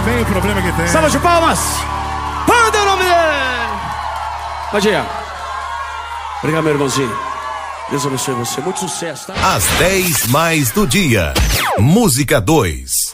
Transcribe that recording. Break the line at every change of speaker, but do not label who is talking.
tem o problema que tem.
Salva de palmas. Manda o nome dele. Pode ir. Obrigado, meu irmãozinho. Deus abençoe você. Muito sucesso, tá?
Às 10 mais do dia. Música 2.